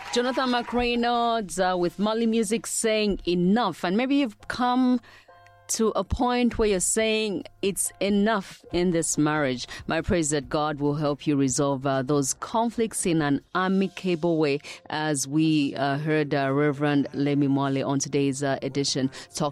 Jonathan McReynolds with Mali Music saying enough. And maybe you've come to a point where you're saying it's enough in this marriage. My prayer is that God will help you resolve those conflicts in an amicable way, as we heard Reverend Lemi Mwale on today's edition talking